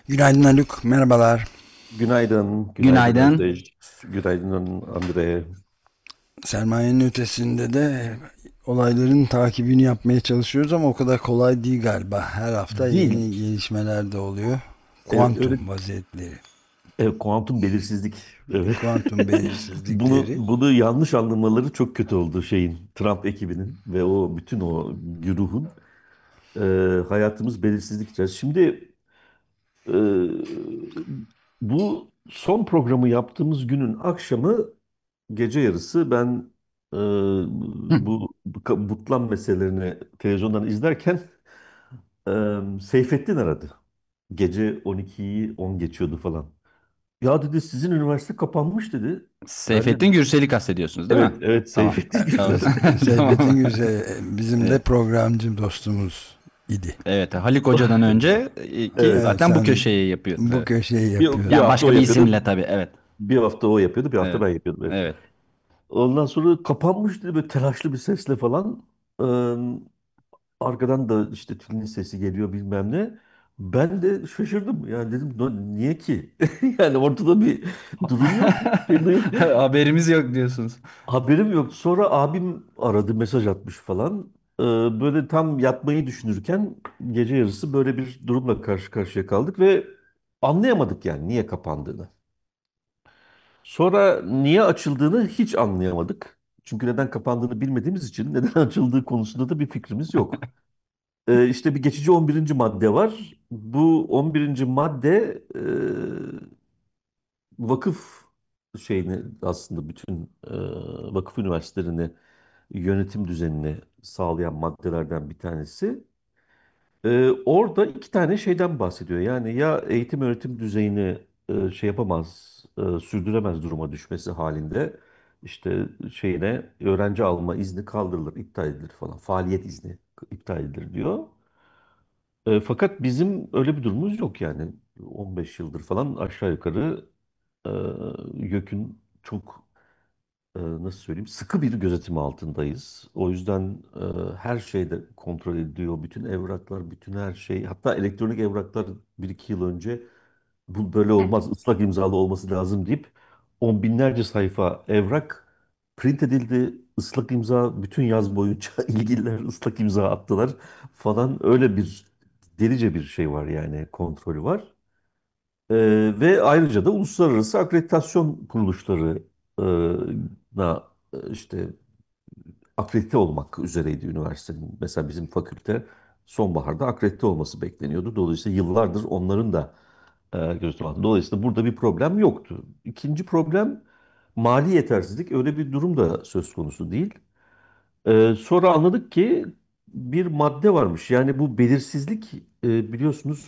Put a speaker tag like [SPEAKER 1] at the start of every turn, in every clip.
[SPEAKER 1] Günaydın Haluk, merhabalar.
[SPEAKER 2] Günaydın, günaydın
[SPEAKER 3] Günaydın.
[SPEAKER 2] Özdeş, günaydın Andre.
[SPEAKER 1] Sermayenin ötesinde de olayların takibini yapmaya çalışıyoruz ama o kadar kolay değil galiba. Her hafta
[SPEAKER 2] Değil.
[SPEAKER 1] yeni gelişmeler de oluyor.
[SPEAKER 2] Öyle
[SPEAKER 1] Kuantum vaziyetleri,
[SPEAKER 2] kuantum belirsizlik. Evet.
[SPEAKER 1] kuantum
[SPEAKER 2] Bunu
[SPEAKER 1] belirsizlikleri.
[SPEAKER 2] bunu yanlış anlamaları çok kötü oldu şeyin Trump ekibinin ve o bütün o güruhun e, hayatımız belirsizlik içerisinde. Şimdi e, bu son programı yaptığımız günün akşamı gece yarısı ben
[SPEAKER 3] Hı.
[SPEAKER 2] bu butlan meselelerini televizyondan izlerken Seyfettin aradı. Gece 12'yi 10 geçiyordu falan. Ya dedi sizin üniversite kapanmış dedi. Ben de
[SPEAKER 3] Seyfettin Gürsel'i kastediyorsunuz değil mi?
[SPEAKER 2] evet evet
[SPEAKER 3] Tamam.
[SPEAKER 2] Seyfettin
[SPEAKER 3] Tamam.
[SPEAKER 2] Gürsel.
[SPEAKER 1] Seyfettin
[SPEAKER 3] Tamam.
[SPEAKER 1] Gürse bizim de
[SPEAKER 3] Evet.
[SPEAKER 1] programcı dostumuz idi.
[SPEAKER 3] Evet. Haluk Hoca'dan önce ki
[SPEAKER 2] Evet.
[SPEAKER 1] Evet,
[SPEAKER 3] zaten bu
[SPEAKER 1] sen
[SPEAKER 3] köşeyi yapıyordu.
[SPEAKER 1] bu
[SPEAKER 3] Evet.
[SPEAKER 1] köşeyi
[SPEAKER 2] Bir
[SPEAKER 3] Yani
[SPEAKER 1] yapıyordun.
[SPEAKER 2] hafta o
[SPEAKER 3] başka bir
[SPEAKER 2] yapıyordu.
[SPEAKER 3] isimle tabii. Evet.
[SPEAKER 2] Bir hafta o yapıyordu, bir hafta
[SPEAKER 3] Evet.
[SPEAKER 2] ben yapıyordum. Evet.
[SPEAKER 3] Evet.
[SPEAKER 2] Ondan sonra kapanmış dedi böyle telaşlı bir sesle falan. Arkadan da işte tülin sesi geliyor bilmem ne. Ben de şaşırdım. Yani dedim Niye ki?" Yani ortada bir durum yok. Şey de yok.
[SPEAKER 3] Haberimiz yok diyorsunuz.
[SPEAKER 2] Haberim yoktu. Sonra abim aradı, mesaj atmış falan. Böyle tam yatmayı düşünürken gece yarısı böyle bir durumla karşı karşıya kaldık ve anlayamadık yani niye kapandığını. Sonra niye açıldığını hiç anlayamadık. Çünkü neden kapandığını bilmediğimiz için neden açıldığı konusunda da bir fikrimiz yok. İşte bir geçici 11. madde var. Bu 11. madde vakıf şeyini aslında bütün vakıf üniversitelerini yönetim düzenini sağlayan maddelerden bir tanesi. Orada iki tane şeyden bahsediyor. Yani ya eğitim öğretim düzeyini şey yapamaz, sürdüremez duruma düşmesi halinde işte şeyine öğrenci alma izni kaldırılır, iptal edilir falan. Faaliyet izni iptal edilir diyor. Fakat bizim öyle bir durumumuz yok yani. 15 yıldır falan aşağı yukarı e, YÖK'ün çok nasıl söyleyeyim sıkı bir gözetim altındayız. O yüzden her şeyde kontrol ediliyor. Bütün evraklar, bütün her şey. Hatta elektronik evraklar bir iki yıl önce bu böyle olmaz, ıslak imzalı olması lazım deyip on binlerce sayfa evrak print edildi. Islak imza bütün yaz boyunca ilgililer ıslak imza attılar falan. Öyle bir delice bir şey var yani kontrolü var. Ve ayrıca da uluslararası akreditasyon kuruluşları na işte akredite olmak üzereydi üniversitenin. Mesela bizim fakülte sonbaharda akredite olması bekleniyordu. Dolayısıyla yıllardır onların da gözetim altında. Dolayısıyla burada bir problem yoktu. İkinci problem mali yetersizlik. Öyle bir durum da söz konusu değil. Sonra anladık ki bir madde varmış. Yani bu belirsizlik biliyorsunuz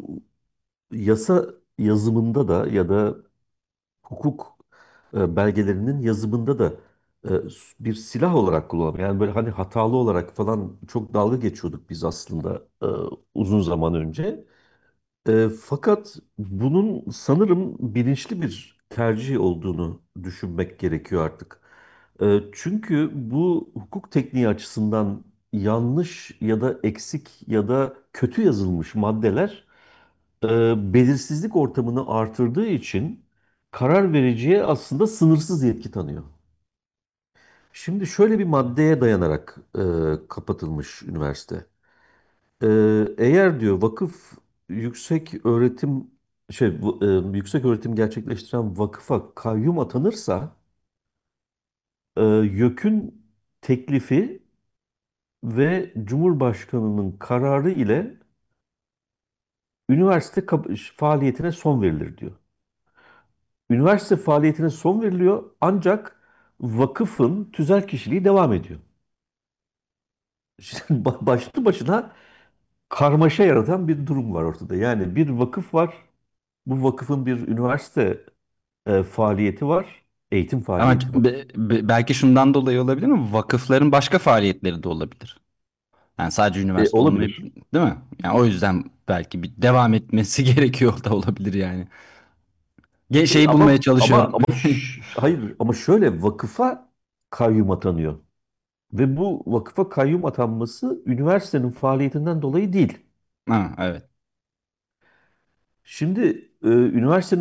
[SPEAKER 2] yasa yazımında da ya da hukuk belgelerinin yazımında da e, bir silah olarak kullanılıyor. Yani böyle hani hatalı olarak falan çok dalga geçiyorduk biz aslında uzun zaman önce. Fakat bunun sanırım bilinçli bir tercih olduğunu düşünmek gerekiyor artık. Çünkü bu hukuk tekniği açısından yanlış ya da eksik ya da kötü yazılmış maddeler belirsizlik ortamını artırdığı için karar vericiye aslında sınırsız yetki tanıyor. Şimdi şöyle bir maddeye dayanarak kapatılmış üniversite. Eğer diyor vakıf yüksek öğretim yüksek öğretim gerçekleştiren vakıfa kayyum atanırsa YÖK'ün teklifi ve Cumhurbaşkanı'nın kararı ile üniversite faaliyetine son verilir diyor. Üniversite faaliyetine son veriliyor ancak vakıfın tüzel kişiliği devam ediyor. Şimdi başlı başına karmaşa yaratan bir durum var ortada. Yani bir vakıf var. Bu vakıfın bir üniversite faaliyeti var. Eğitim
[SPEAKER 3] Ama
[SPEAKER 2] faaliyeti var.
[SPEAKER 3] belki şundan dolayı olabilir mi? Vakıfların başka faaliyetleri de olabilir. Yani sadece üniversite olmayıp
[SPEAKER 2] Olabilir.
[SPEAKER 3] değil mi? Yani o yüzden belki bir devam etmesi gerekiyor da olabilir yani. Şeyi bulmaya çalışıyorum.
[SPEAKER 2] Hayır ama şöyle vakıfa kayyum atanıyor. Ve bu vakıfa kayyum atanması üniversitenin faaliyetinden dolayı değil.
[SPEAKER 3] Ha, evet.
[SPEAKER 2] Şimdi üniversitenin